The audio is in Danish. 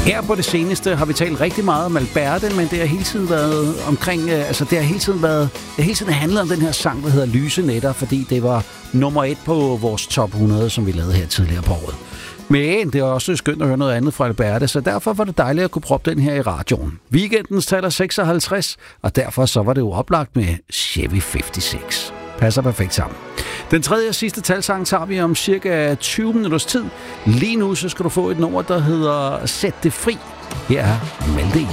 Her på det seneste har vi talt rigtig meget om Alberte, men det har hele tiden været omkring, det har hele tiden handlet om den her sang, der hedder Lyse Nætter, fordi det var nummer 1 på vores top 100, som vi lavede her tidligere på året. Men det er også skønt at høre noget andet fra Alberte, så derfor var det dejligt at kunne proppe den her i radioen. Weekendens tal er 56, og derfor så var det jo oplagt med Chevy 56. Passer perfekt sammen. Den tredje og sidste talsang tager vi om cirka 20 minutters tid. Lige nu så skal du få et nummer, der hedder Sæt det fri. Her er Maldi.